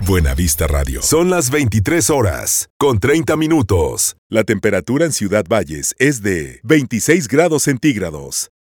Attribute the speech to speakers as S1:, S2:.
S1: Buena Vista Radio. Son las 23 horas, con 30 minutos. La temperatura en Ciudad Valles es de 26 grados centígrados.